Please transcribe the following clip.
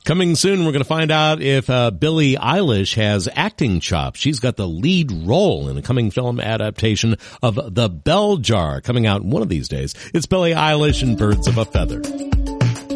Coming soon, we're going to find out if Billie Eilish has acting chops. She's got the lead role in a coming film adaptation of The Bell Jar, coming out one of these days. It's Billie Eilish and Birds of a Feather.